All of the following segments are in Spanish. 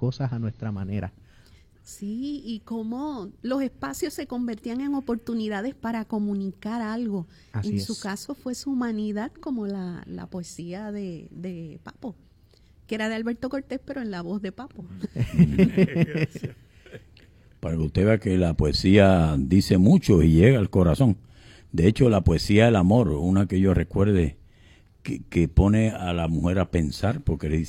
cosas a nuestra manera. Sí, y cómo los espacios se convertían en oportunidades para comunicar algo. Así en es. su caso fue su humanidad, como la poesía de Papo, que era de Alberto Cortés, pero en la voz de Papo. Para que usted vea que la poesía dice mucho y llega al corazón. De hecho, la poesía del amor, una que yo recuerde, que pone a la mujer a pensar, porque le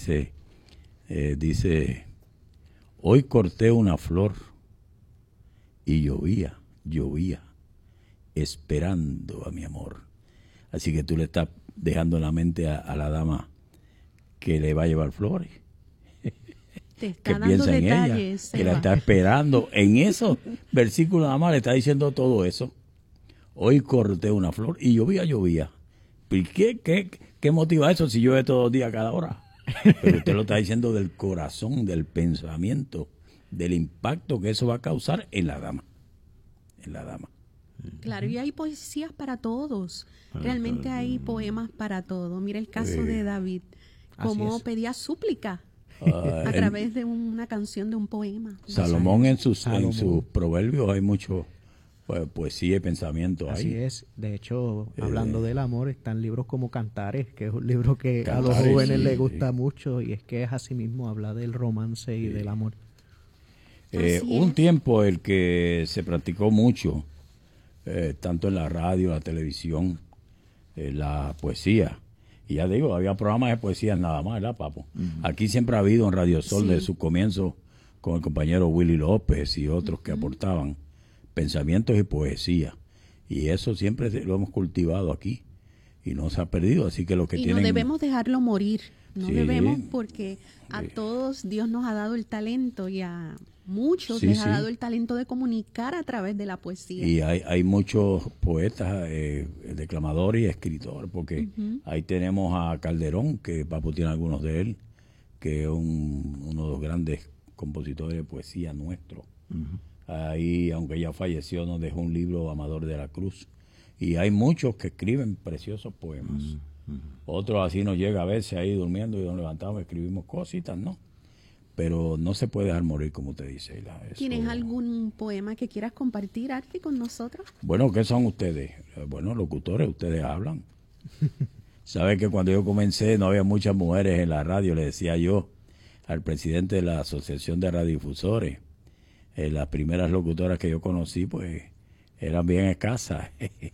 dice, hoy corté una flor y llovía, esperando a mi amor. Así que tú le estás dejando en la mente a la dama que le va a llevar flores. Te está Que dando piensa en ella, detalles, que la Seba. está esperando. En esos versículos nada más le está diciendo todo eso. Hoy corté una flor y llovía. ¿Y qué motiva eso si llueve todos los días, cada hora? Pero usted lo está diciendo del corazón, del pensamiento, del impacto que eso va a causar en la dama. Claro, y hay poesías para todos. Realmente hay poemas para todos. Mira el caso de David, cómo Así es. pedía súplica a través de una canción, de un poema. Salomón en sus Salomón. proverbios hay mucho poesía y pensamiento ahí. Así es. De hecho, hablando del amor, están libros como Cantares, que es un libro que a los Cantares, jóvenes sí, les gusta sí. mucho, y es que es así mismo, habla del romance y del amor. Así Un es. tiempo el que se practicó mucho, tanto en la radio, la televisión, la poesía. Y ya digo, había programas de poesía nada más, ¿verdad, Papo? Aquí siempre ha habido en Radio Sol, Sí. de su comienzo, con el compañero Willy López y otros que aportaban pensamientos y poesía. Y eso siempre lo hemos cultivado aquí y no se ha perdido. Así que los que Y tienen... no debemos dejarlo morir. No Sí. debemos, porque a Sí. todos Dios nos ha dado el talento, y a muchos Sí, les sí. ha dado el talento de comunicar a través de la poesía. Y hay muchos poetas, declamadores y escritores, porque ahí tenemos a Calderón, que Papo tiene algunos de él, que es uno de los grandes compositores de poesía nuestro. Ahí, aunque ya falleció, nos dejó un libro, Amador de la Cruz. Y hay muchos que escriben preciosos poemas. Otros así nos llega a veces ahí durmiendo y nos levantamos, escribimos cositas, ¿no? Pero no se puede dejar morir, como usted dice. ¿Tienes algún poema que quieras compartir, Arti, con nosotros? Bueno, ¿qué son ustedes? Bueno, locutores, ustedes hablan. Sabe que cuando yo comencé no había muchas mujeres en la radio, le decía yo al presidente de la Asociación de Radiodifusores. Las primeras locutoras que yo conocí, pues, eran bien escasas.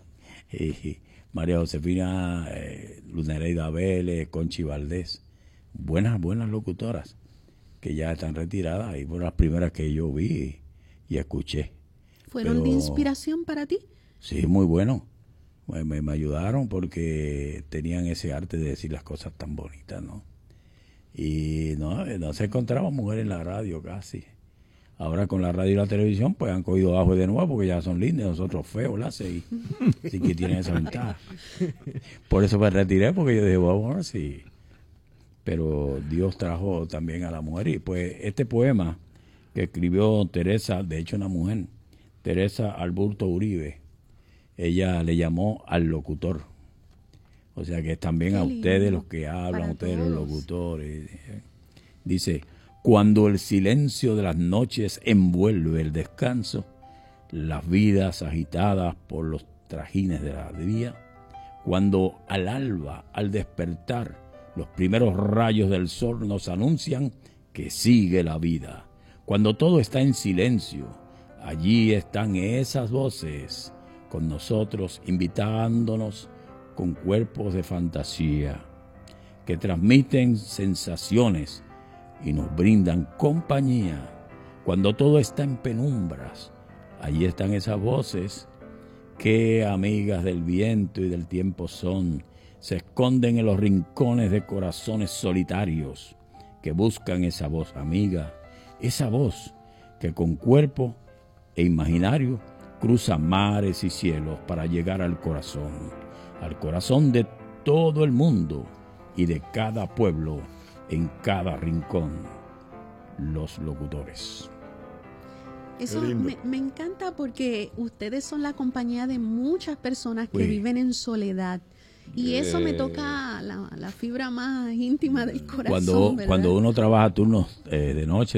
Y María Josefina, Lunereida Vélez, Conchi Valdés, buenas locutoras que ya están retiradas, y fueron las primeras que yo vi y escuché. ¿Fueron Pero de inspiración para ti? sí, muy bueno. Me ayudaron porque tenían ese arte de decir las cosas tan bonitas, ¿no? Y no se encontraba mujer en la radio casi. Ahora con la radio y la televisión, pues han cogido ajo de nuevo porque ya son lindas, nosotros feos, las seis. Así que tienen esa ventaja. Por eso me retiré, porque yo dije, bueno, ahora sí. Pero Dios trajo también a la mujer. Y pues este poema que escribió Teresa, de hecho una mujer, Teresa Alburto Uribe, ella le llamó al locutor. O sea que también a ustedes los que hablan, Para ustedes los todos. locutores. Dice, cuando el silencio de las noches envuelve el descanso, las vidas agitadas por los trajines de la día, cuando al alba, al despertar, los primeros rayos del sol nos anuncian que sigue la vida. Cuando todo está en silencio, allí están esas voces con nosotros, invitándonos con cuerpos de fantasía que transmiten sensaciones y nos brindan compañía. Cuando todo está en penumbras, allí están esas voces que amigas del viento y del tiempo son. Se esconden en los rincones de corazones solitarios que buscan esa voz amiga, esa voz que con cuerpo e imaginario cruza mares y cielos para llegar al corazón de todo el mundo y de cada pueblo, en cada rincón, los locutores. Eso me encanta, porque ustedes son la compañía de muchas personas que Sí. viven en soledad. Y eso me toca la fibra más íntima del corazón, ¿verdad? Cuando uno trabaja turnos de noche,